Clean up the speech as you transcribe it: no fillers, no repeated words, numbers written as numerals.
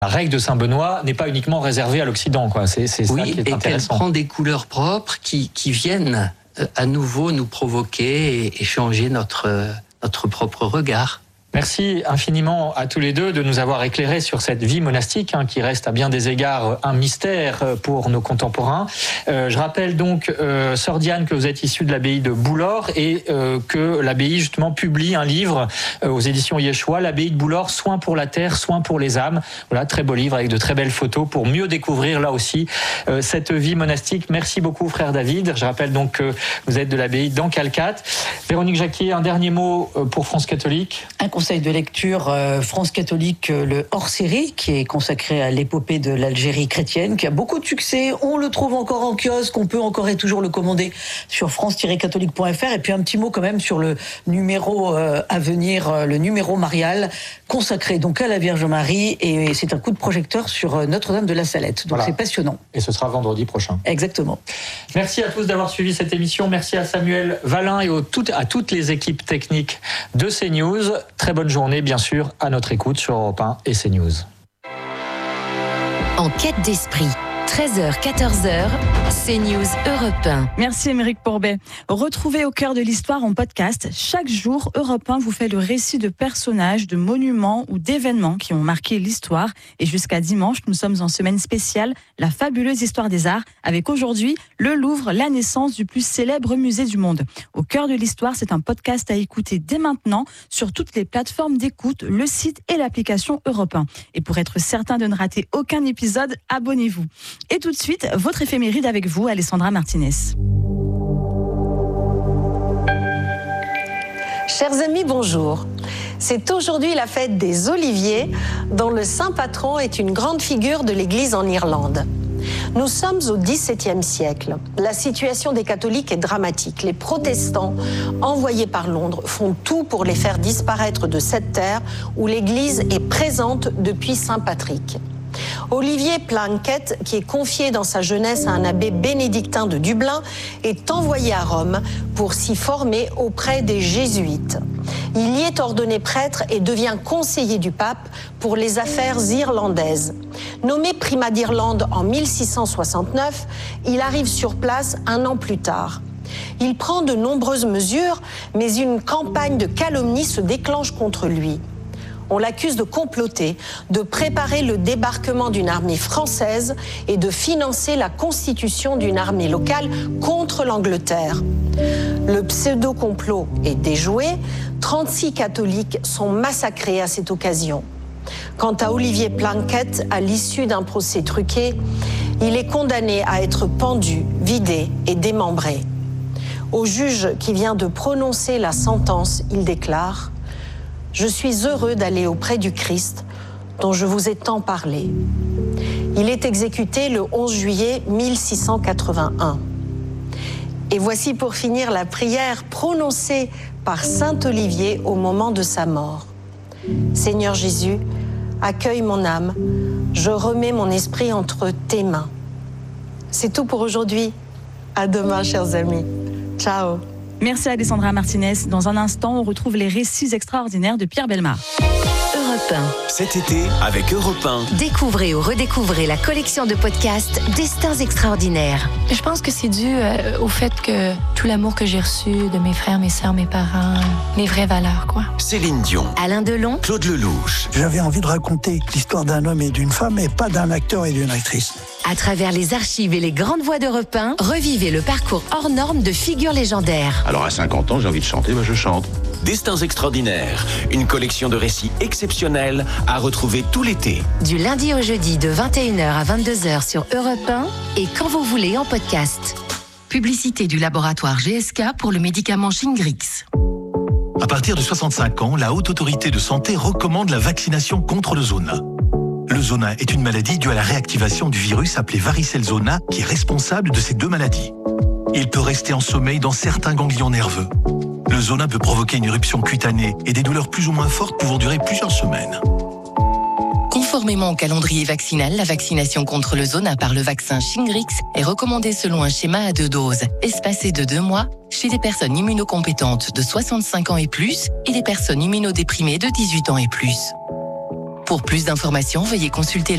La règle de Saint-Benoît n'est pas uniquement réservée à l'Occident, quoi. C'est ça qui est intéressant. Et qu'elle prend des couleurs propres qui viennent à nouveau nous provoquer et changer notre propre regard. Merci infiniment à tous les deux de nous avoir éclairés sur cette vie monastique qui reste à bien des égards un mystère pour nos contemporains. Je rappelle donc, Sœur Diane, que vous êtes issue de l'abbaye de Boulor et que l'abbaye justement publie un livre aux éditions Yeshua, l'abbaye de Boulor, Soins pour la terre, soins pour les âmes. Voilà, très beau livre avec de très belles photos pour mieux découvrir là aussi cette vie monastique. Merci beaucoup, frère David. Je rappelle donc que vous êtes de l'abbaye d'Ancalcat. Véronique Jacquier, un dernier mot pour France Catholique. Un conseil de lecture, France Catholique, le hors-série, qui est consacré à l'épopée de l'Algérie chrétienne, qui a beaucoup de succès. On le trouve encore en kiosque, on peut encore et toujours le commander sur france-catholique.fr. Et puis un petit mot quand même sur le numéro à venir, le numéro marial, consacré donc à la Vierge Marie. Et c'est un coup de projecteur sur Notre-Dame de la Salette. Donc voilà. C'est passionnant. Et ce sera vendredi prochain. Exactement. Merci à tous d'avoir suivi cette émission. Merci à Samuel Valin et à toutes les équipes techniques de CNews. Très bonne journée, bien sûr, à notre écoute sur Europe 1 et CNews. En quête d'esprit, 13h, 14h, CNews Europe 1. Merci Émeric Pourbet. Retrouvez Au cœur de l'histoire en podcast. Chaque jour, Europe 1 vous fait le récit de personnages, de monuments ou d'événements qui ont marqué l'histoire. Et jusqu'à dimanche, nous sommes en semaine spéciale, la fabuleuse histoire des arts, avec aujourd'hui le Louvre, la naissance du plus célèbre musée du monde. Au cœur de l'histoire, c'est un podcast à écouter dès maintenant sur toutes les plateformes d'écoute, le site et l'application Europe 1. Et pour être certain de ne rater aucun épisode, abonnez-vous. Et tout de suite, votre éphéméride avec vous, Alessandra Martinez. Chers amis, bonjour. C'est aujourd'hui la fête des Oliviers, dont le saint patron est une grande figure de l'Église en Irlande. Nous sommes au XVIIe siècle. La situation des catholiques est dramatique. Les protestants, envoyés par Londres, font tout pour les faire disparaître de cette terre où l'Église est présente depuis Saint Patrick. Olivier Plunkett, qui est confié dans sa jeunesse à un abbé bénédictin de Dublin, est envoyé à Rome pour s'y former auprès des jésuites. Il y est ordonné prêtre et devient conseiller du pape pour les affaires irlandaises. Nommé primat d'Irlande en 1669, il arrive sur place un an plus tard. Il prend de nombreuses mesures, mais une campagne de calomnie se déclenche contre lui. On l'accuse de comploter, de préparer le débarquement d'une armée française et de financer la constitution d'une armée locale contre l'Angleterre. Le pseudo-complot est déjoué, 36 catholiques sont massacrés à cette occasion. Quant à Olivier Plunkett, à l'issue d'un procès truqué, il est condamné à être pendu, vidé et démembré. Au juge qui vient de prononcer la sentence, il déclare « Je suis heureux d'aller auprès du Christ, dont je vous ai tant parlé. » Il est exécuté le 11 juillet 1681. Et voici pour finir la prière prononcée par saint Olivier au moment de sa mort. « Seigneur Jésus, accueille mon âme, je remets mon esprit entre tes mains. » C'est tout pour aujourd'hui. À demain, chers amis. Ciao. Merci Alessandra Martinez. Dans un instant, on retrouve les récits extraordinaires de Pierre Bellemare. Europe 1. Cet été, avec Europe 1. Découvrez ou redécouvrez la collection de podcasts Destins extraordinaires. Je pense que c'est dû au fait que tout l'amour que j'ai reçu de mes frères, mes sœurs, mes parents, mes vraies valeurs, quoi. Céline Dion. Alain Delon. Claude Lelouch. J'avais envie de raconter l'histoire d'un homme et d'une femme, et pas d'un acteur et d'une actrice. À travers les archives et les grandes voix d'Europe 1, revivez le parcours hors norme de figures légendaires. Alors à 50 ans, j'ai envie de chanter, je chante. Destins extraordinaires, une collection de récits exceptionnels à retrouver tout l'été. Du lundi au jeudi de 21h à 22h sur Europe 1 et quand vous voulez en podcast. Publicité du laboratoire GSK pour le médicament Shingrix. À partir de 65 ans, la Haute Autorité de Santé recommande la vaccination contre le zona. Le zona est une maladie due à la réactivation du virus appelé varicelle zona qui est responsable de ces deux maladies. Il peut rester en sommeil dans certains ganglions nerveux. Le zona peut provoquer une éruption cutanée et des douleurs plus ou moins fortes pouvant durer plusieurs semaines. Conformément au calendrier vaccinal, la vaccination contre le zona par le vaccin Shingrix est recommandée selon un schéma à 2 doses, espacé de 2 mois, chez des personnes immunocompétentes de 65 ans et plus et des personnes immunodéprimées de 18 ans et plus. Pour plus d'informations, veuillez consulter